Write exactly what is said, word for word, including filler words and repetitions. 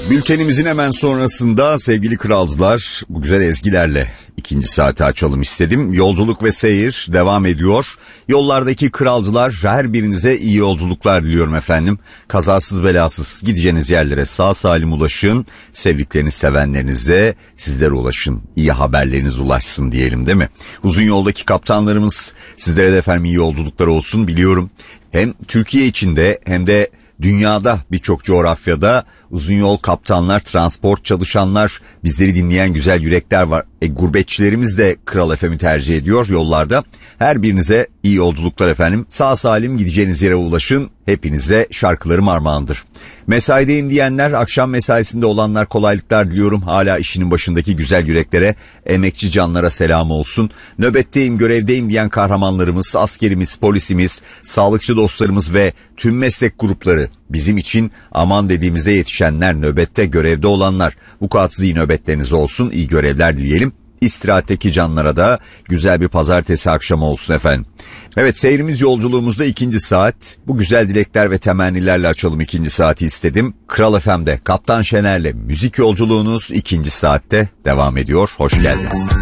Bültenimizin hemen sonrasında sevgili kralcılar bu güzel ezgilerle ikinci saati açalım istedim. Yolculuk ve seyir devam ediyor. Yollardaki kralcılar, her birinize iyi yolculuklar diliyorum efendim. Kazasız belasız gideceğiniz yerlere sağ salim ulaşın. Sevdikleriniz, sevenlerinize sizlere ulaşın. İyi haberleriniz ulaşsın diyelim, değil mi? Uzun yoldaki kaptanlarımız, sizlere de efendim iyi yolculuklar olsun biliyorum. Hem Türkiye içinde hem de dünyada birçok coğrafyada uzun yol kaptanlar, transport çalışanlar, bizleri dinleyen güzel yürekler var. E, gurbetçilerimiz de Kral F M'i tercih ediyor yollarda. Her birinize iyi yolculuklar efendim. Sağ salim gideceğiniz yere ulaşın. Hepinize şarkılarım armağandır. Mesaideyim diyenler, akşam mesaisinde olanlar kolaylıklar diliyorum. Hala işinin başındaki güzel yüreklere, emekçi canlara selam olsun. Nöbetteyim, görevdeyim diyen kahramanlarımız, askerimiz, polisimiz, sağlıkçı dostlarımız ve tüm meslek grupları, bizim için aman dediğimizde yetişenler, nöbette görevde olanlar, vukuatsız iyi nöbetleriniz olsun, iyi görevler dileyelim. İstirahatteki canlara da güzel bir pazartesi akşamı olsun efendim. Evet, seyrimiz yolculuğumuzda ikinci saat. Bu güzel dilekler ve temennilerle açalım ikinci saati istedim. Kral F M'de Kaptan Şener'le müzik yolculuğunuz ikinci saatte devam ediyor. Hoş geldiniz.